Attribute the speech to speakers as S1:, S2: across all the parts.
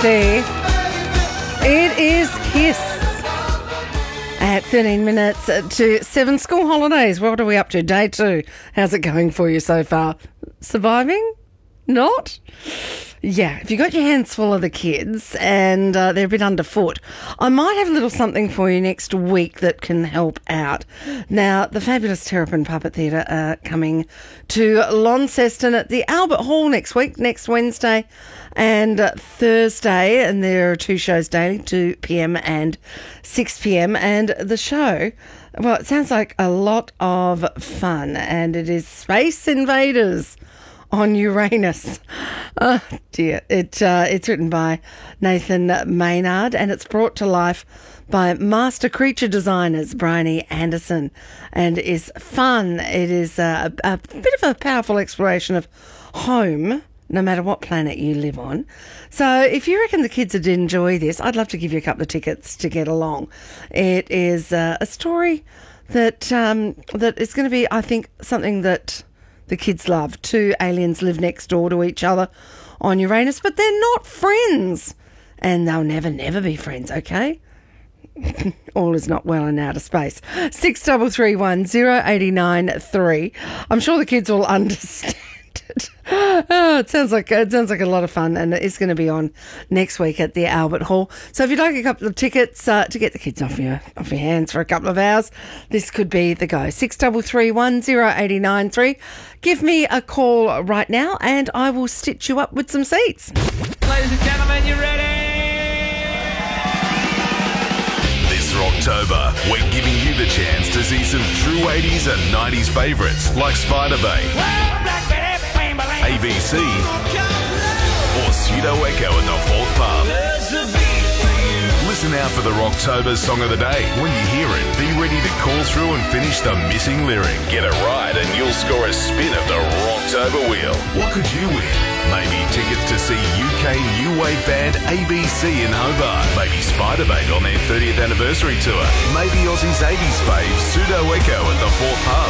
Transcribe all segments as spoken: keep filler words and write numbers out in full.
S1: there. It is Kiss. At thirteen minutes to seven, school holidays. What are we up to? Day two. How's it going for you so far? Surviving? Not? Yeah, if you got your hands full of the kids and uh, they're a bit underfoot, I might have a little something for you next week that can help out. Now, the fabulous Terrapin Puppet Theatre are coming to Launceston at the Albert Hall next week, next Wednesday and uh, Thursday, and there are two shows daily, two p.m. and six p.m. And the show, well, it sounds like a lot of fun, and it is Space Invaders on Uranus. Oh dear. It, uh, it's written by Nathan Maynard and it's brought to life by master creature designers Bryony Anderson, and is fun. It is a, a bit of a powerful exploration of home, no matter what planet you live on. So if you reckon the kids would enjoy this, I'd love to give you a couple of tickets to get along. It is uh, a story that um, that is going to be, I think, something that the kids love. Two aliens live next door to each other on Uranus, but they're not friends. And they'll never, never be friends, okay? All is not well in outer space. six three three one zero eight nine three. I'm sure the kids will understand it. Oh, it sounds like it sounds like a lot of fun, and it's going to be on next week at the Albert Hall. So if you'd like a couple of tickets uh, to get the kids off your off your hands for a couple of hours, this could be the go. six three three one zero eight nine three. Give me a call right now, and I will stitch you up with some seats.
S2: Ladies and gentlemen, you ready?
S3: This October, we're giving you the chance to see some true eighties and nineties favourites like Spider Bay, A B C, or Pseudo Echo at the Fourth Pub. Listen out for the Rocktober Song of the Day. When you hear it, be ready to call through and finish the missing lyric. Get it right and you'll score a spin of the Rocktober wheel. What could you win? Maybe tickets to see U K new wave band A B C in Hobart. Maybe Spiderbait on their thirtieth anniversary tour. Maybe Aussie's eighties fave Pseudo Echo at the Fourth Pub.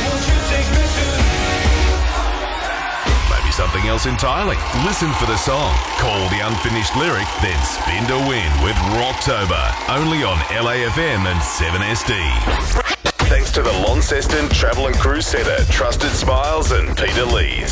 S3: Maybe something else entirely. Listen for the song, call the unfinished lyric, then spin to win with Rocktober. Only on L A F M and seven S D. Thanks to the Launceston Travel and Cruise Centre, Trusted Smiles and Peter Lees.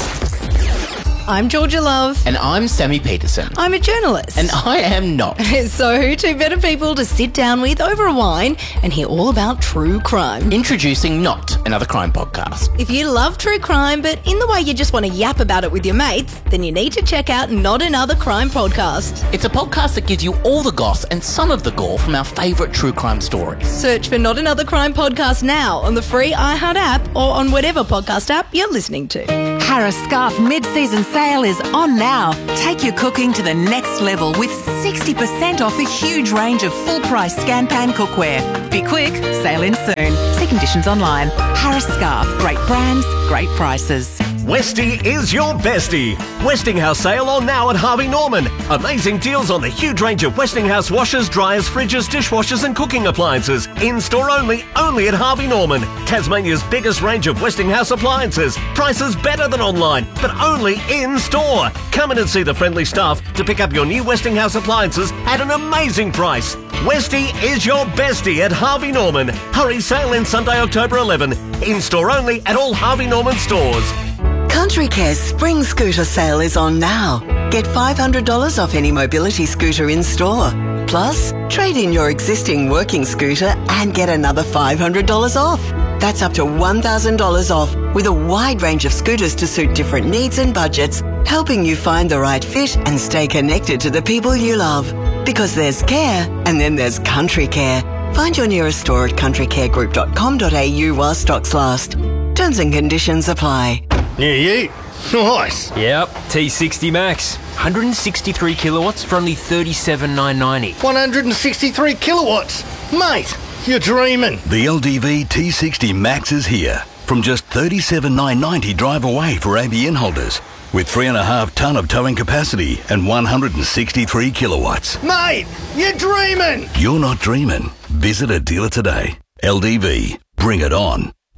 S4: I'm Georgia Love.
S5: And I'm Sammy Peterson.
S4: I'm a journalist.
S5: And I am not.
S4: So, two better people to sit down with over a wine and hear all about true crime.
S5: Introducing Not, another crime podcast.
S4: If you love true crime, but in the way you just want to yap about it with your mates, then you need to check out Not Another Crime Podcast.
S5: It's a podcast that gives you all the goss and some of the gore from our favourite true crime stories.
S4: Search for Not Another Crime Podcast now on the free iHeart app or on whatever podcast app you're listening to.
S6: Harris Scarf mid-season sale is on now. Take your cooking to the next level with sixty percent off a huge range of full-price Scan Pan cookware. Be quick, sale in soon. See conditions online. Harris Scarf, great brands, great prices.
S7: Westie is your bestie. Westinghouse sale on now at Harvey Norman. Amazing deals on the huge range of Westinghouse washers, dryers, fridges, dishwashers and cooking appliances. In-store only, only at Harvey Norman. Tasmania's biggest range of Westinghouse appliances. Prices better than online, but only in-store. Come in and see the friendly staff to pick up your new Westinghouse appliances at an amazing price. Westie is your bestie at Harvey Norman. Hurry, sale in Sunday, October eleventh. In-store only at all Harvey Norman stores.
S8: Country Care's Spring Scooter sale is on now. Get five hundred dollars off any mobility scooter in store. Plus, trade in your existing working scooter and get another five hundred dollars off. That's up to one thousand dollars off with a wide range of scooters to suit different needs and budgets, helping you find the right fit and stay connected to the people you love. Because there's care and then there's Country Care. Find your nearest store at country care group dot com dot a u while stocks last. Terms and conditions apply.
S9: Yeah, yeah. Nice.
S10: Yep, T sixty Max. one hundred sixty-three kilowatts for only thirty-seven thousand nine hundred ninety.
S9: one hundred sixty-three kilowatts. Mate, you're dreaming.
S3: The L D V T sixty Max is here. From just thirty-seven thousand nine hundred ninety drive away for A B N holders. With three and a half tonne of towing capacity and one hundred sixty-three kilowatts.
S9: Mate, you're dreaming.
S3: You're not dreaming. Visit a dealer today. L D V. Bring it on.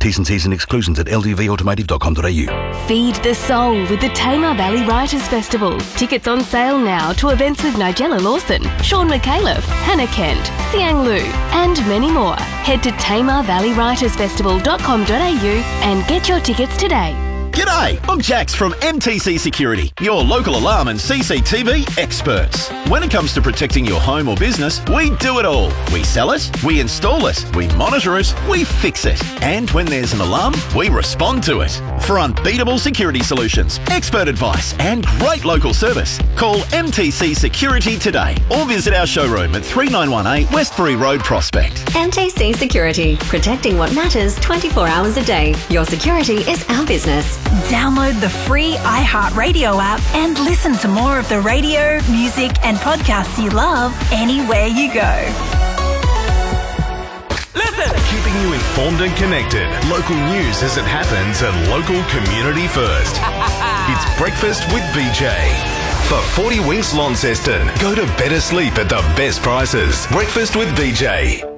S3: T's and C's and exclusions at l d v automotive dot com dot a u.
S11: Feed the soul with the Tamar Valley Writers Festival. Tickets on sale now to events with Nigella Lawson, Sean McAuliffe, Hannah Kent, Siang Lu, and many more. Head to tamar valley writers festival dot com dot a u and get your tickets today.
S12: G'day, I'm Jax from M T C Security, your local alarm and C C T V experts. When it comes to protecting your home or business, we do it all. We sell it, we install it, we monitor it, we fix it. And when there's an alarm, we respond to it. For unbeatable security solutions, expert advice and great local service, call M T C Security today or visit our showroom at three nine one eight Westbury Road, Prospect.
S13: M T C Security, protecting what matters twenty-four hours a day. Your security is our business.
S14: Download the free iHeartRadio app and listen to more of the radio, music and podcasts you love anywhere you go.
S3: Listen! Keeping you informed and connected. Local news as it happens and local community first. It's Breakfast with B J. For forty winks Launceston, go to better sleep at the best prices. Breakfast with B J.